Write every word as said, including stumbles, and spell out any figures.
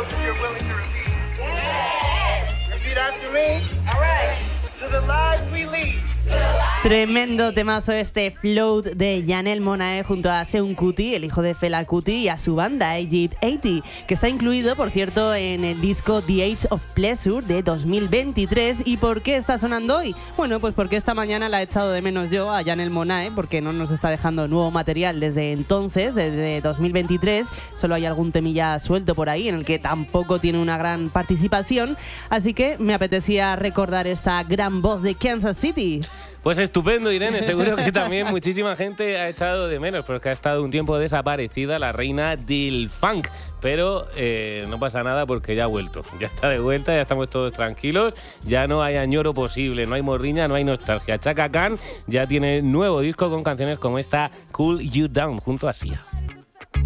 knows if you're willing to repeat. Yes. Repeat after me. All right. To the lives we lead. Tremendo temazo este Float de Janelle Monáe junto a Seun Kuti, el hijo de Fela Kuti, y a su banda Egypt ochenta, que está incluido, por cierto, en el disco The Age of Pleasure de dos mil veintitrés. ¿Y por qué está sonando hoy? Bueno, pues porque esta mañana la he echado de menos yo a Janelle Monáe, porque no nos está dejando nuevo material desde entonces, desde dos mil veintitrés. Solo hay algún temilla suelto por ahí en el que tampoco tiene una gran participación, así que me apetecía recordar esta gran voz de Kansas City. Pues estupendo, Irene. Seguro que también muchísima gente ha echado de menos, porque ha estado un tiempo desaparecida la reina del funk. Pero eh, no pasa nada porque ya ha vuelto. Ya está de vuelta, ya estamos todos tranquilos. Ya no hay añoro posible, no hay morriña, no hay nostalgia. Chaka Khan ya tiene nuevo disco con canciones como esta Cool You Down junto a Sia.